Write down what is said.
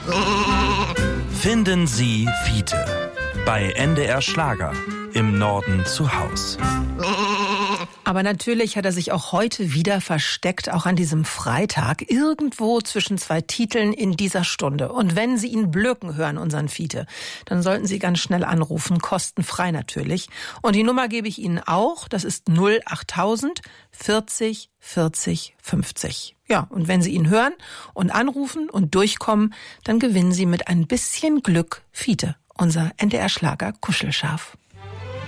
Finden Sie Fiete bei NDR Schlager im Norden zu Haus. Aber natürlich hat er sich auch heute wieder versteckt, auch an diesem Freitag, irgendwo zwischen zwei Titeln in dieser Stunde. Und wenn Sie ihn blöken hören, unseren Fiete, dann sollten Sie ganz schnell anrufen, kostenfrei natürlich. Und die Nummer gebe ich Ihnen auch, das ist 08000 40 40 50. Ja, und wenn Sie ihn hören und anrufen und durchkommen, dann gewinnen Sie mit ein bisschen Glück Fiete, unser NDR Schlager Kuschelschaf.